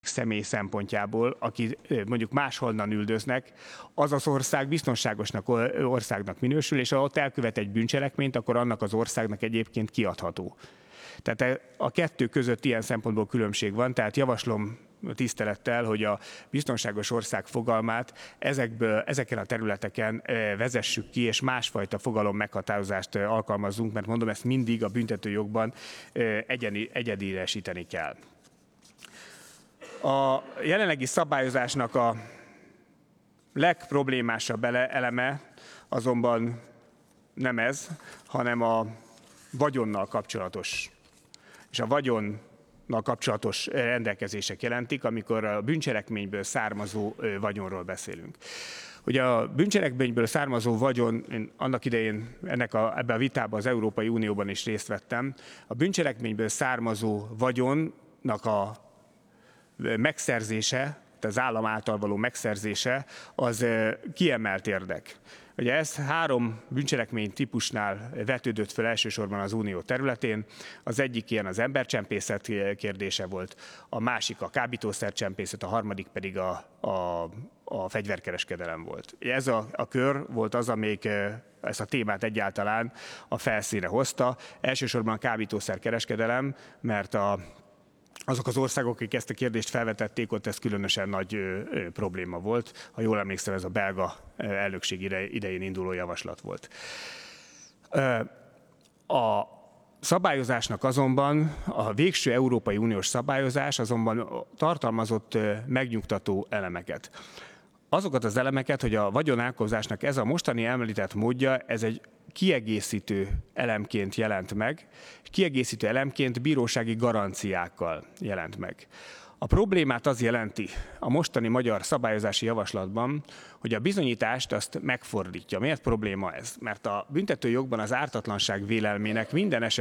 személy szempontjából, aki mondjuk máshonnan üldöznek, az az ország biztonságosnak országnak minősül, és ha ott elkövet egy bűncselekményt, akkor annak az országnak egyébként kiadható. Tehát a kettő között ilyen szempontból különbség van, tehát javaslom tisztelettel, hogy a biztonságos ország fogalmát ezeken a területeken vezessük ki, és másfajta fogalom meghatározást alkalmazzunk, mert mondom, ezt mindig a büntetőjogban egyediresíteni kell. A jelenlegi szabályozásnak a legproblémásabb eleme azonban nem ez, hanem a vagyonnal kapcsolatos. És a vagyonnal kapcsolatos rendelkezések jelentik, amikor a bűncselekményből származó vagyonról beszélünk. Ugye a bűncselekményből származó vagyon, én annak idején ebben a vitában az Európai Unióban is részt vettem, a bűncselekményből származó vagyonnak a megszerzése, tehát az állam által való megszerzése, az kiemelt érdek. Ugye ez 3 bűncselekmény típusnál vetődött fel elsősorban az unió területén. Az egyik ilyen az embercsempészet kérdése volt, a másik a kábítószercsempészet, a harmadik pedig a fegyverkereskedelem volt. Ez a kör volt az, amelyik ezt a témát egyáltalán a felszínre hozta. Elsősorban a kábítószerkereskedelem, mert azok az országok, akik ezt a kérdést felvetették, ott ez különösen nagy probléma volt. Ha jól emlékszem, ez a belga elnökség idején induló javaslat volt. A szabályozásnak azonban, a végső Európai Uniós szabályozás azonban tartalmazott megnyugtató elemeket. Azokat az elemeket, hogy a vagyonálkozásnak ez a mostani említett módja, ez egy kiegészítő elemként jelent meg, kiegészítő elemként bírósági garanciákkal jelent meg. A problémát az jelenti a mostani magyar szabályozási javaslatban, hogy a bizonyítást azt megfordítja. Miért probléma ez? Mert a büntetőjogban az ártatlanság vélelmének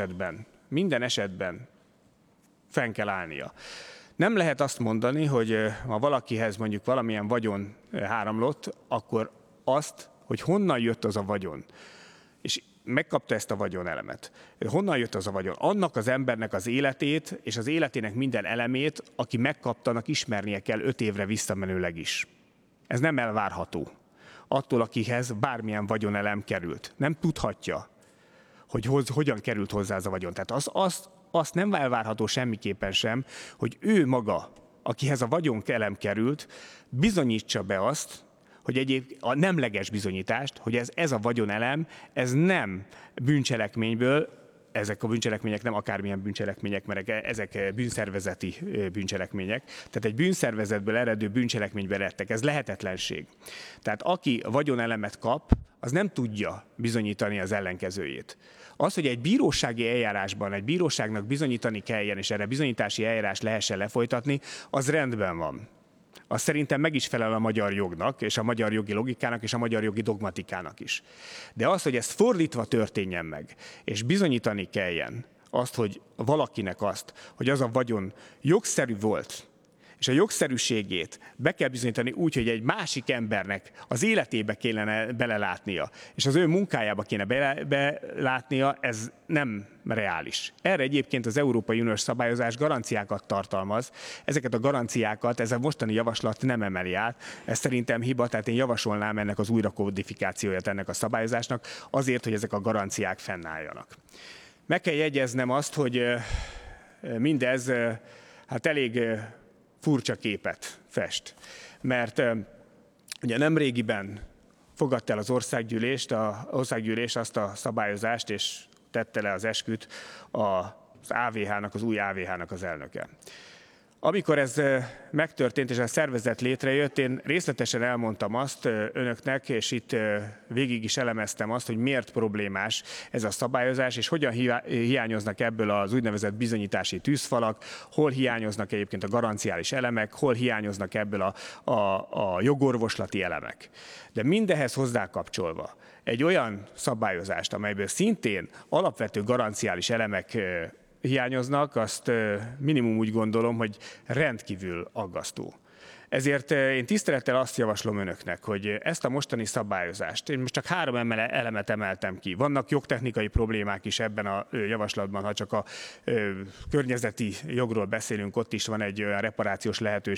minden esetben fenn kell állnia. Nem lehet azt mondani, hogy ha valakihez mondjuk valamilyen vagyon áramlott, akkor azt, hogy honnan jött az a vagyon, és megkapta ezt a vagyonelemet. Honnan jött az a vagyon? Annak az embernek az életét és az életének minden elemét, aki megkaptanak, ismernie kell 5 évre visszamenőleg is. Ez nem elvárható. Attól, akihez bármilyen vagyonelem került. Nem tudhatja, hogy hogyan került hozzá ez a vagyon. Tehát azt nem elvárható semmiképpen sem, hogy ő maga, akihez a vagyonelem került, bizonyítsa be azt, hogy a nemleges bizonyítást, hogy ez a vagyonelem, ez nem bűncselekményből, ezek a bűncselekmények nem akármilyen bűncselekmények, mert ezek bűnszervezeti bűncselekmények, tehát egy bűnszervezetből eredő bűncselekménybe eredtek, ez lehetetlenség. Tehát aki vagyonelemet kap, az nem tudja bizonyítani az ellenkezőjét. Az, hogy egy bírósági eljárásban egy bíróságnak bizonyítani kelljen, és erre bizonyítási eljárás lehessen lefolytatni, az rendben van. Az szerintem meg is felel a magyar jognak, és a magyar jogi logikának, és a magyar jogi dogmatikának is. De az, hogy ez fordítva történjen meg, és bizonyítani kelljen azt, hogy valakinek azt, hogy az a vagyon jogszerű volt, és a jogszerűségét be kell bizonyítani úgy, hogy egy másik embernek az életébe kellene belelátnia, és az ő munkájába kéne belátnia, ez nem reális. Erre egyébként az Európai Uniós szabályozás garanciákat tartalmaz. Ezeket a garanciákat ez a mostani javaslat nem emeli át. Ez szerintem hiba, tehát én javasolnám ennek az újrakodifikációját ennek a szabályozásnak, azért, hogy ezek a garanciák fennálljanak. Meg kell jegyeznem azt, hogy mindez hát elég furcsa képet fest. Mert ugye nemrégiben fogadta el az országgyűlés azt a szabályozást, és tette le az esküt az AVH-nak, az új AVH-nak az elnöke. Amikor ez megtörtént és a szervezet létrejött, én részletesen elmondtam azt önöknek, és itt végig is elemeztem azt, hogy miért problémás ez a szabályozás, és hogyan hiányoznak ebből az úgynevezett bizonyítási tűzfalak, hol hiányoznak egyébként a garanciális elemek, hol hiányoznak ebből a jogorvoslati elemek. De mindehhez hozzákapcsolva egy olyan szabályozást, amelyből szintén alapvető garanciális elemek hiányoznak, azt minimum úgy gondolom, hogy rendkívül aggasztó. Ezért én tisztelettel azt javaslom önöknek, hogy ezt a mostani szabályozást, én most csak 3 elemet emeltem ki. Vannak jogtechnikai problémák is ebben a javaslatban, ha csak a környezeti jogról beszélünk, ott is van egy olyan reparációs lehetőség,